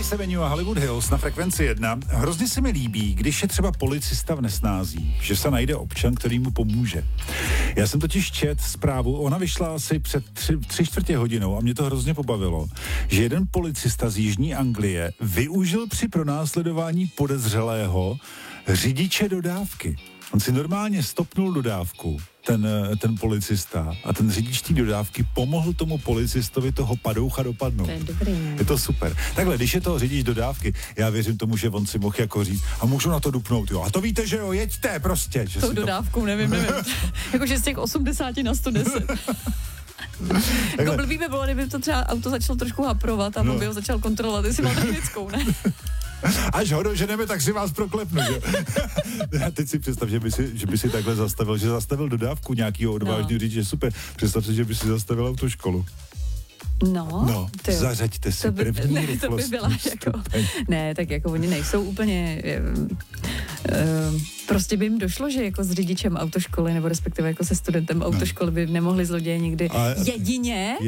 Chris Avenue a Hollywood Hills na Frekvenci 1. Hrozně se mi líbí, když je třeba policista v nesnází, že se najde občan, který mu pomůže. Já jsem totiž čet zprávu, ona vyšla asi před 3/4 hodinou a mě to hrozně pobavilo, že jeden policista z Jižní Anglie využil při pronásledování podezřelého řidiče dodávky. On si normálně stopnul dodávku, ten policista, a ten řidič té dodávky pomohl tomu policistovi toho padoucha dopadnout. To je dobrý, ne? Je to super. Takhle, když je to řidič dodávky, já věřím tomu, že on si mohl jako říct a můžu na to dupnout, jo. A to víte, že jo, jeďte prostě. Že tou dodávkou, nevím. Jakože z těch 80 na 110. Jako blbý by bylo, kdyby to třeba auto začalo trošku haprovat a on by ho začal kontrolovat, jestli má technickou, ne? Až ho doženeme, tak si vás proklepnu, že? A teď si představ, že by si takhle zastavil, že zastavil dodávku nějakýho odvážného řidiče, super. Představ si, že by si zastavil autoškolu. No, zařaďte si první rychlost. To by byla jako, ne, tak jako oni nejsou úplně, prostě by jim došlo, že jako s řidičem autoškoly, nebo respektive jako se studentem autoškoly by nemohli zloděje nikdy jedině